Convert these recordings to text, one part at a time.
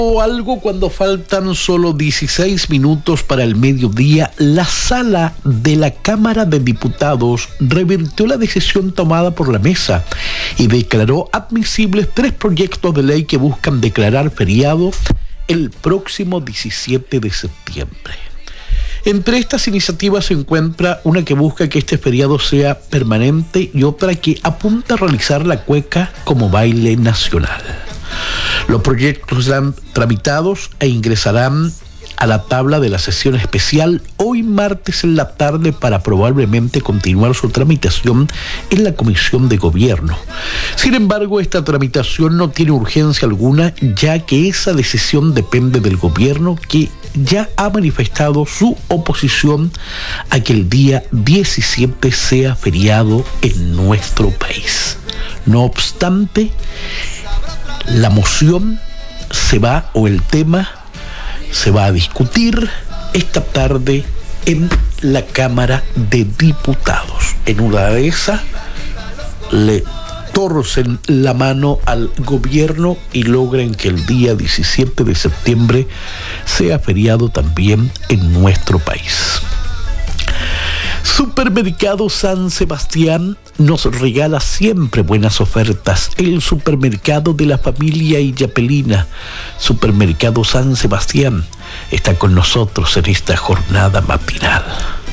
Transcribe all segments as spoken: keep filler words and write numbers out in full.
O algo cuando faltan solo dieciséis minutos para el mediodía, la sala de la Cámara de Diputados revirtió la decisión tomada por la mesa y declaró admisibles tres proyectos de ley que buscan declarar feriado el próximo diecisiete de septiembre. Entre estas iniciativas se encuentra una que busca que este feriado sea permanente y otra que apunta a realizar la cueca como baile nacional. Los proyectos serán tramitados e ingresarán a la tabla de la sesión especial hoy martes en la tarde para probablemente continuar su tramitación en la Comisión de Gobierno. Sin embargo, esta tramitación no tiene urgencia alguna, ya que esa decisión depende del Gobierno, que ya ha manifestado su oposición a que el día diecisiete sea feriado en nuestro país. No obstante, la moción se va, o el tema se va a discutir esta tarde en la Cámara de Diputados. En una de esas le torcen la mano al gobierno y logran que el día diecisiete de septiembre sea feriado también en nuestro país. Supermercado San Sebastián nos regala siempre buenas ofertas. El supermercado de la familia Illapelina, Supermercado San Sebastián, está con nosotros en esta jornada matinal.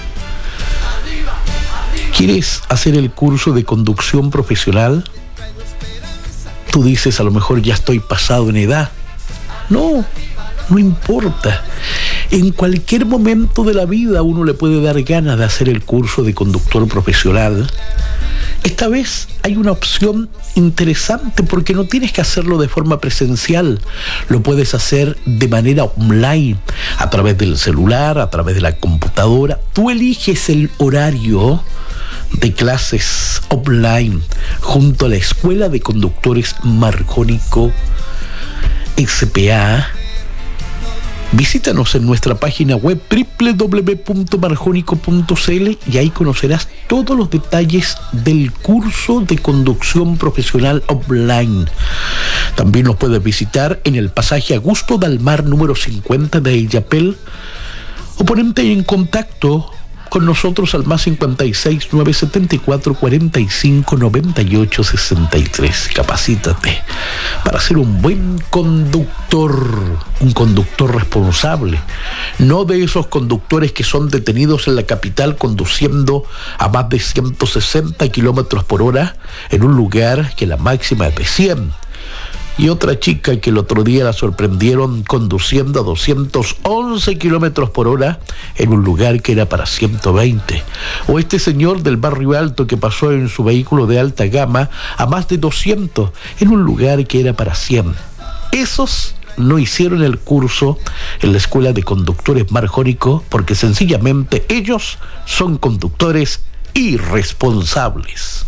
¿Quieres hacer el curso de conducción profesional? Tú dices, a lo mejor ya estoy pasado en edad. No, no importa. En cualquier momento de la vida uno le puede dar ganas de hacer el curso de conductor profesional. Esta vez hay una opción interesante porque no tienes que hacerlo de forma presencial. Lo puedes hacer de manera online, a través del celular, a través de la computadora. Tú eliges el horario de clases online junto a la Escuela de Conductores Marcónico S P A. Visítanos en nuestra página web doble u doble u doble u punto marjónico punto c l y ahí conocerás todos los detalles del curso de conducción profesional online. También nos puedes visitar en el pasaje Augusto Dalmar número cincuenta de Illapel o ponerte en contacto con nosotros al más cincuenta y seis, nueve setenta y cuatro, cuarenta y cinco, noventa y ocho, sesenta y tres. Capacítate para ser un buen conductor, un conductor responsable, no de esos conductores que son detenidos en la capital conduciendo a más de ciento sesenta kilómetros por hora en un lugar que la máxima es de cien. Y otra chica que el otro día la sorprendieron conduciendo a doscientos once kilómetros por hora en un lugar que era para ciento veinte. O este señor del barrio alto que pasó en su vehículo de alta gama a más de doscientos en un lugar que era para cien. Esos no hicieron el curso en la Escuela de Conductores Marjónico porque sencillamente ellos son conductores irresponsables.